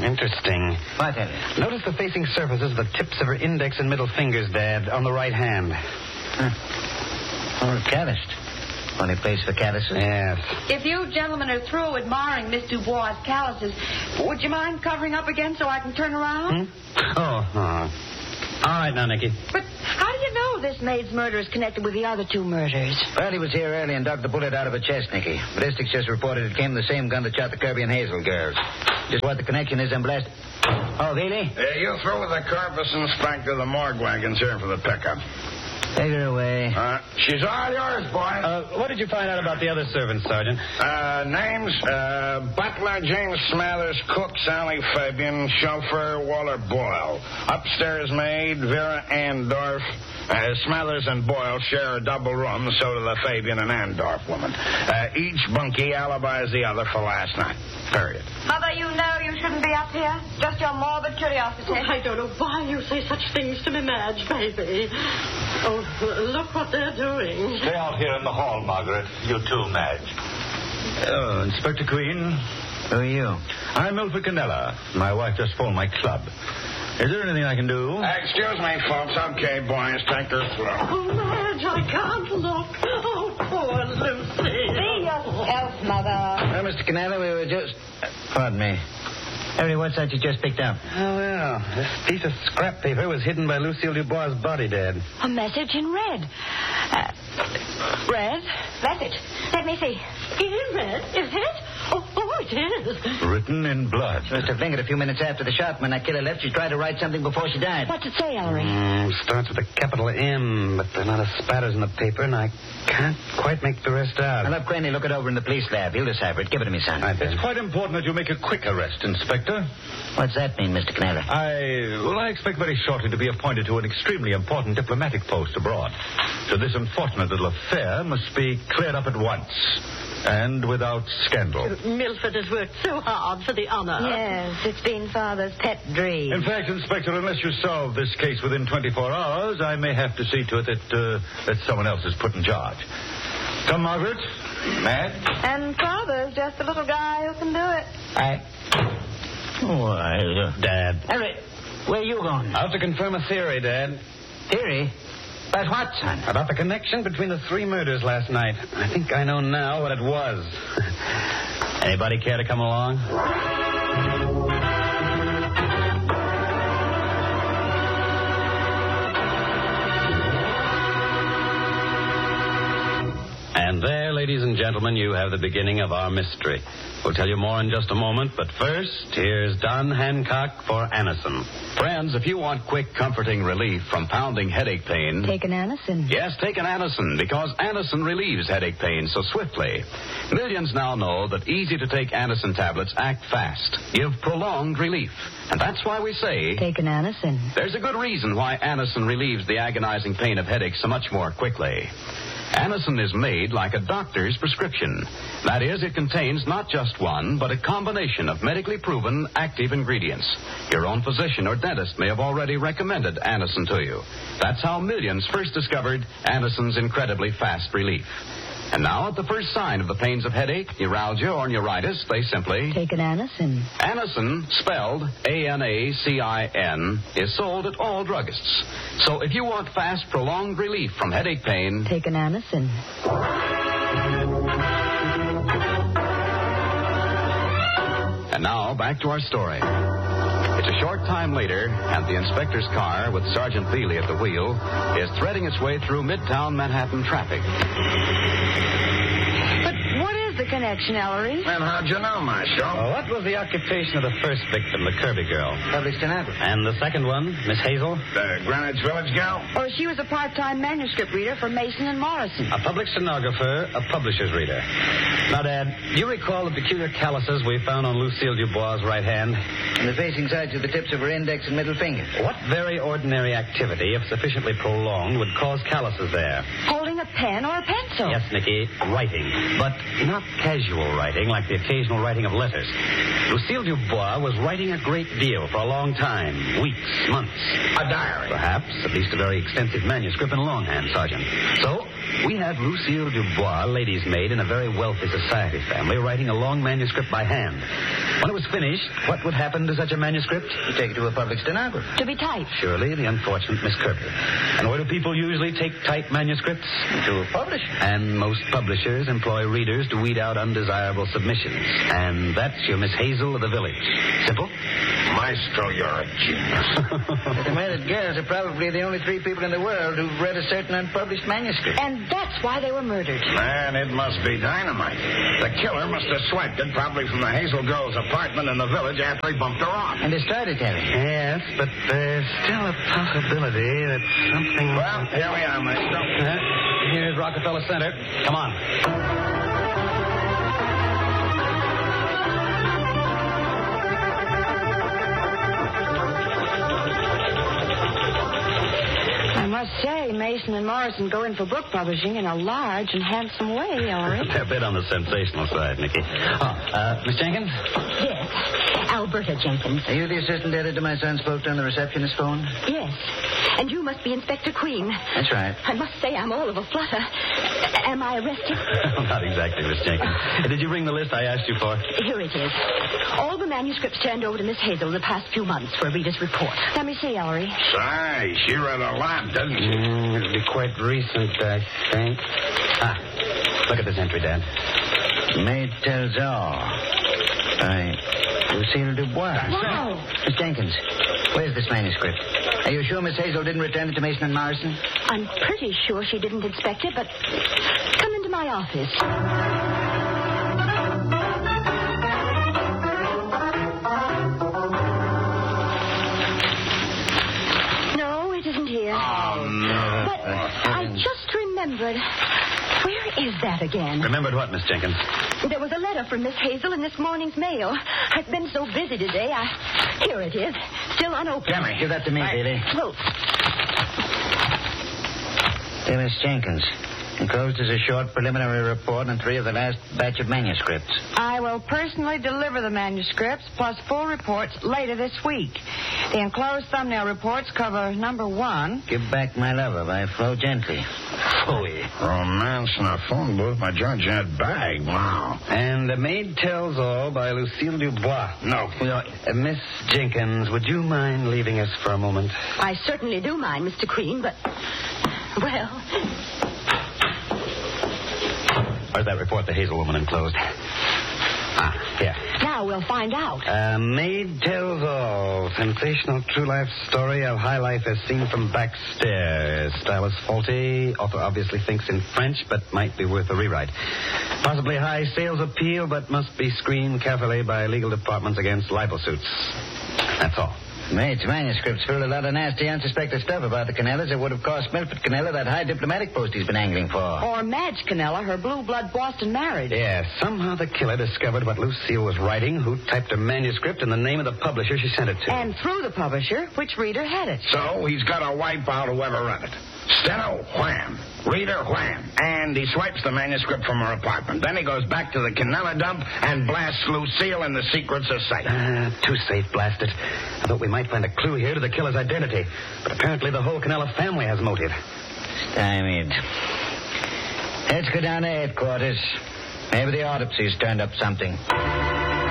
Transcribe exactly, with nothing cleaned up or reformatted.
interesting. What, Henry? Notice the facing surfaces of the tips of her index and middle fingers, Dad, on the right hand. Huh. Oh, calloused. Only place for calluses? Yes. If you gentlemen are through admiring Miss Dubois' calluses, would you mind covering up again so I can turn around? Hmm? Oh, oh. All right now, Nicky. But how do you know this maid's murder is connected with the other two murders? Well, he was here early and dug the bullet out of her chest, Nicky. Ballistics just reported it came from the same gun that shot the Kirby and Hazel girls. Just what the connection is, I'm blessed. Oh, Healy? Yeah, you through with the corpus, Inspector. The morgue wagon's here for the pickup. Take her away. Uh, she's all yours, boy. Uh, what did you find out about the other servants, Sergeant? Uh, names, uh, Butler James Smathers, cook Sally Fabian, chauffeur Waller Boyle. Upstairs maid Vera Andorf. Uh, Smathers and Boyle share a double room, so do the Fabian and Andorf woman. Uh, each bunkie alibis the other for last night. Period. Mother, you know you shouldn't be up here. Just your morbid curiosity. Oh, I don't know why you say such things to me, Madge, baby. Oh, look what they're doing. Stay out here in the hall, Margaret. You too, Madge. Oh, Inspector Queen. Who are you? I'm Milford Canella. My wife just phoned my club. Is there anything I can do? Uh, excuse me, folks. Okay, boys, take her through. Oh, Madge, I can't look. Oh, poor Lucy. Be yourself, Mother. Well, Mister Canella, we were just... Uh, pardon me. Harry, what's that you just picked up? Oh, well, this piece of scrap paper was hidden by Lucille Dubois' body, Dad. A message in red. Uh, red? Message. Let me see. In red, is it? Oh, oh, it is. Written in blood. Mister Flinkett, a few minutes after the shot, when that killer left, she tried to write something before she died. What's it say, Ellery? Mm, starts with a capital M, but there are not a spatters in the paper, and I can't quite make the rest out. I'll have Craney look it over in the police lab. He'll decipher it. Give it to me, son. Right, Dad. It's quite important that you make a quick arrest, Inspector. What's that mean, Mister Canella? I, well, I expect very shortly to be appointed to an extremely important diplomatic post abroad. So this unfortunate little affair must be cleared up at once. And without scandal. Milford has worked so hard for the honor. Yes, it's been Father's pet dream. In fact, Inspector, unless you solve this case within twenty-four hours, I may have to see to it that, uh, that someone else is put in charge. Come, Margaret. Matt. And Father's just a little guy who can do it. I... Oh, I... Uh... Dad. Harry, where are you going? Out to confirm a theory, Dad. Theory? About what, son? About the connection between the three murders last night. I think I know now what it was. Anybody care to come along? And there, ladies and gentlemen, you have the beginning of our mystery. We'll tell you more in just a moment, but first, here's Don Hancock for Anacin. Friends, if you want quick, comforting relief from pounding headache pain... Take an Anacin. Yes, take an Anacin, because Anacin relieves headache pain so swiftly. Millions now know that easy-to-take Anacin tablets act fast, give prolonged relief. And that's why we say... Take an Anacin. There's a good reason why Anacin relieves the agonizing pain of headaches so much more quickly. Anacin is made like a doctor's prescription. That is, it contains not just one, but a combination of medically proven active ingredients. Your own physician or dentist may have already recommended Anacin to you. That's how millions first discovered Anacin's incredibly fast relief. And now, at the first sign of the pains of headache, neuralgia, or neuritis, they simply... Take an Anacin. Anacin, spelled A N A C I N, is sold at all druggists. So if you want fast, prolonged relief from headache pain... Take an Anacin. And now, back to our story. It's a short time later, and the inspector's car, with Sergeant Feely at the wheel, is threading its way through midtown Manhattan traffic. But what is the connection, Ellery? And how'd you know, Marshal? Well, what was the occupation of the first victim, the Kirby girl? Public stenographer. And the second one, Miss Hazel? The Greenwich Village gal? Or she was a part-time manuscript reader for Mason and Morrison. A public stenographer, a publisher's reader. Now, Dad, do you recall the peculiar calluses we found on Lucille Dubois' right hand? And the facing sides of the tips of her index and middle finger. What very ordinary activity, if sufficiently prolonged, would cause calluses there? Holding a pen or a pencil. Yes, Nicky, writing. But not casual writing, like the occasional writing of letters. Lucille Dubois was writing a great deal for a long time. Weeks, months. A diary. Perhaps, at least a very extensive manuscript in longhand, Sergeant. So, we have Lucille Dubois, lady's maid in a very wealthy society family, writing a long manuscript by hand. When it was finished, what would happen to such a manuscript? You take it to a public stenographer. To be typed. Surely, the unfortunate Miss Kirby. And where do people usually take typed manuscripts? To a publisher. And most publishers employ readers to weed out undesirable submissions. And that's your Miss Hazel of the village. Simple? Maestro, you're a genius. The murdered girls are probably the only three people in the world who've read a certain unpublished manuscript. And that's why they were murdered. Man, it must be dynamite. The killer must have swiped it probably from the Hazel girl's apartment in the village after he bumped her off. And they started telling. Yes, but there's still a possibility that something... Well, here we are, Maestro. Uh, here's Rockefeller Center. Come on. I must say, Mason and Morrison go in for book publishing in a large and handsome way, Ellery. They're a bit on the sensational side, Nicky. Oh, uh, Miss Jenkins? Yes. Alberta Jenkins. Are you the assistant editor my son spoke to on the receptionist phone? Yes. And you must be Inspector Queen. That's right. I must say I'm all of a flutter. Am I arrested? Not exactly, Miss Jenkins. Did you bring the list I asked you for? Here it is. All the manuscripts turned over to Miss Hazel the past few months for a reader's report. Let me see, Ellery. Say, she read a lot, doesn't she? Mm, it'll be quite recent, I think. Ah, look at this entry, Dad. Maid tells all. By Lucille Dubois. Wow. Miss Jenkins, where's this manuscript? Are you sure Miss Hazel didn't return it to Mason and Morrison? I'm pretty sure she didn't inspect it, but come into my office. Here. Oh, no. But I just remembered. Where is that again? Remembered what, Miss Jenkins? There was a letter from Miss Hazel in this morning's mail. I've been so busy today. I... Here it is. Still unopened. Come here. Give that to me, Bailey. Oh. Dear Miss Jenkins, enclosed is a short preliminary report on three of the last batch of manuscripts. I will personally deliver the manuscripts plus full reports later this week. The enclosed thumbnail reports cover number one. Give Back My Lover by Flo Gently. Chloe. Romance in a phone booth by Georgette Bag. Wow. And The Maid Tells All by Lucille Dubois. No. Uh, Miss Jenkins, would you mind leaving us for a moment? I certainly do mind, Mister Queen, but... Well... Where's that report the Hazel woman enclosed? Ah, here. Now we'll find out. Uh, Maid Tells All. Sensational true life story of high life as seen from back stairs. Style is faulty. Author obviously thinks in French, but might be worth a rewrite. Possibly high sales appeal, but must be screened carefully by legal departments against libel suits. That's all. Maid's manuscripts filled a lot of nasty, unsuspected stuff about the Canellas that would have cost Milford Canella that high diplomatic post he's been angling for. Or Madge Canella, her blue blood Boston marriage. Yes, somehow the killer discovered what Lucille was writing, who typed a manuscript, and the name of the publisher she sent it to. And through the publisher, which reader had it. So he's got to wipe out whoever read it. Steno, wham. Reader, wham. And he swipes the manuscript from her apartment. Then he goes back to the Canella dump and blasts Lucille in the secret society. Uh, too safe, blast it. I thought we might find a clue here to the killer's identity. But apparently the whole Canella family has motive. Stymied. Let's go down to headquarters. Maybe the autopsy's turned up something.